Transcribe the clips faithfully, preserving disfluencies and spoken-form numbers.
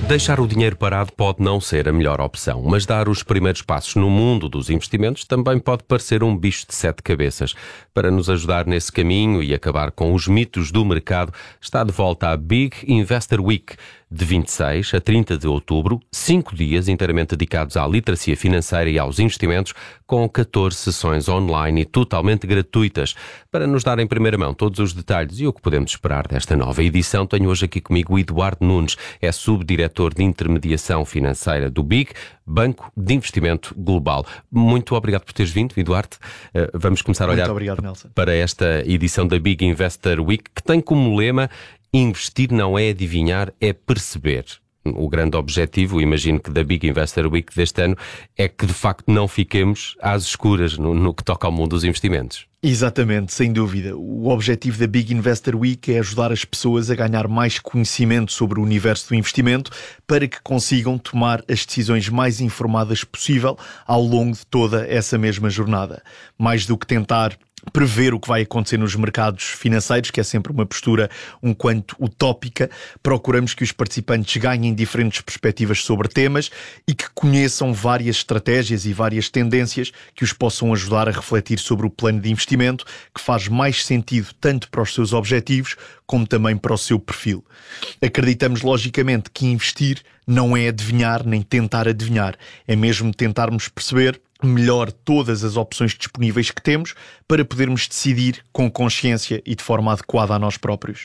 Deixar o dinheiro parado pode não ser a melhor opção, mas dar os primeiros passos no mundo dos investimentos também pode parecer um bicho de sete cabeças. Para nos ajudar nesse caminho e acabar com os mitos do mercado, está de volta a Big Investor Week, de vinte e seis a trinta de outubro, cinco dias inteiramente dedicados à literacia financeira e aos investimentos, com catorze sessões online e totalmente gratuitas. Para nos dar em primeira mão todos os detalhes e o que podemos esperar desta nova edição, tenho hoje aqui comigo o Eduardo Nunes, é subdiretor de intermediação financeira do B I G, Banco de Investimento Global. Muito obrigado por teres vindo, Eduardo. Vamos começar a olhar obrigado, Nelson. para esta edição da Big Investor Week, que tem como lema: investir não é adivinhar, é perceber. O grande objetivo, imagino que da Big Investor Week deste ano, é que de facto não fiquemos às escuras no, no que toca ao mundo dos investimentos. Exatamente, sem dúvida. O objetivo da Big Investor Week é ajudar as pessoas a ganhar mais conhecimento sobre o universo do investimento para que consigam tomar as decisões mais informadas possível ao longo de toda essa mesma jornada. Mais do que tentar prever o que vai acontecer nos mercados financeiros, que é sempre uma postura um quanto utópica, procuramos que os participantes ganhem diferentes perspectivas sobre temas e que conheçam várias estratégias e várias tendências que os possam ajudar a refletir sobre o plano de investimento que faz mais sentido tanto para os seus objetivos como também para o seu perfil. Acreditamos logicamente que investir não é adivinhar nem tentar adivinhar, é mesmo tentarmos perceber melhor todas as opções disponíveis que temos para podermos decidir com consciência e de forma adequada a nós próprios.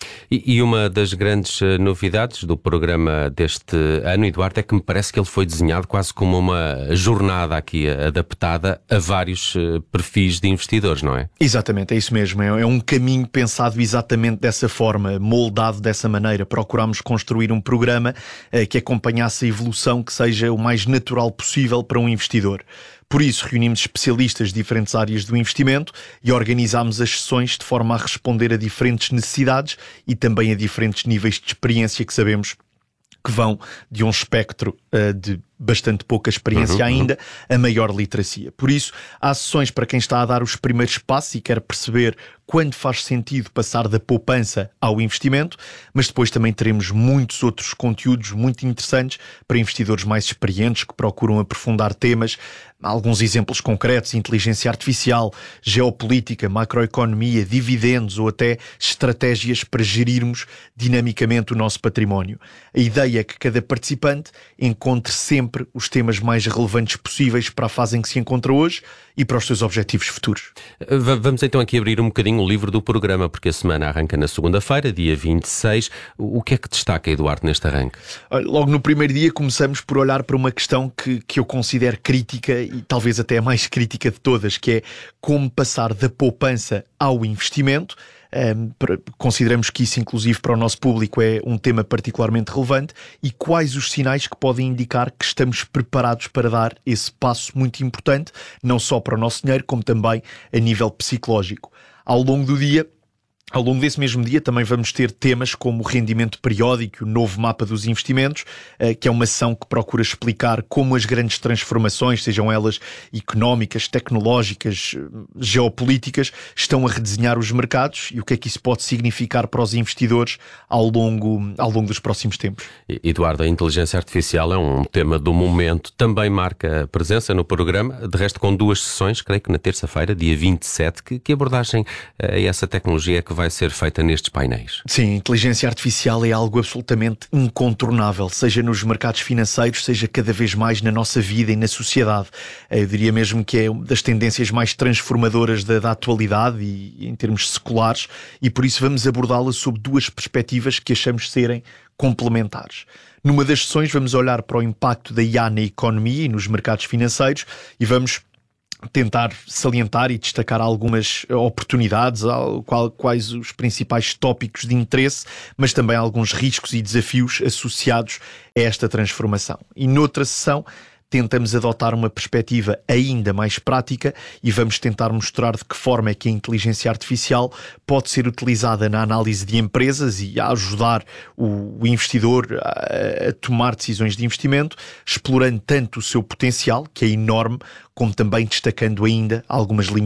E, e uma das grandes uh, novidades do programa deste ano, Eduardo, é que me parece que ele foi desenhado quase como uma jornada aqui uh, adaptada a vários uh, perfis de investidores, não é? Exatamente, é isso mesmo. É, é um caminho pensado exatamente dessa forma, moldado dessa maneira. Procuramos construir um programa uh, que acompanhasse a evolução que seja o mais natural possível para um investidor. Por isso, reunimos especialistas de diferentes áreas do investimento e organizámos as sessões de forma a responder a diferentes necessidades e também a diferentes níveis de experiência que sabemos que vão de um espectro uh, de bastante pouca experiência uhum, ainda uhum. a maior literacia. Por isso, há sessões para quem está a dar os primeiros passos e quer perceber quando faz sentido passar da poupança ao investimento, mas depois também teremos muitos outros conteúdos muito interessantes para investidores mais experientes que procuram aprofundar temas, alguns exemplos concretos: inteligência artificial, geopolítica, macroeconomia, dividendos ou até estratégias para gerirmos dinamicamente o nosso património. A ideia é que cada participante encontre sempre os temas mais relevantes possíveis para a fase em que se encontra hoje e para os seus objetivos futuros. Vamos então aqui abrir um bocadinho o livro do programa, porque a semana arranca na segunda-feira, dia vinte e seis. O que é que destaca, Eduardo, neste arranque? Logo no primeiro dia começamos por olhar para uma questão que, que eu considero crítica e talvez até a mais crítica de todas, que é como passar da poupança ao investimento. Um, para, consideramos que isso, inclusive, para o nosso público é um tema particularmente relevante, e quais os sinais que podem indicar que estamos preparados para dar esse passo muito importante, não só para o nosso dinheiro, como também a nível psicológico. Ao longo do dia, Ao longo desse mesmo dia também vamos ter temas como o rendimento periódico, o novo mapa dos investimentos, que é uma sessão que procura explicar como as grandes transformações, sejam elas económicas, tecnológicas, geopolíticas, estão a redesenhar os mercados e o que é que isso pode significar para os investidores ao longo, ao longo dos próximos tempos. Eduardo, a inteligência artificial é um tema do momento, também marca presença no programa, de resto com duas sessões, creio que na terça-feira, dia vinte e sete, que, que abordagem a essa tecnologia é que vai vai ser feita nestes painéis? Sim, a inteligência artificial é algo absolutamente incontornável, seja nos mercados financeiros, seja cada vez mais na nossa vida e na sociedade. Eu diria mesmo que é uma das tendências mais transformadoras da, da atualidade e em termos seculares, e por isso vamos abordá-la sob duas perspectivas que achamos serem complementares. Numa das sessões vamos olhar para o impacto da I A na economia e nos mercados financeiros e vamos tentar salientar e destacar algumas oportunidades, quais os principais tópicos de interesse, mas também alguns riscos e desafios associados a esta transformação. E noutra sessão tentamos adotar uma perspectiva ainda mais prática e vamos tentar mostrar de que forma é que a inteligência artificial pode ser utilizada na análise de empresas e a ajudar o investidor a, a tomar decisões de investimento, explorando tanto o seu potencial, que é enorme, como também destacando ainda algumas limitações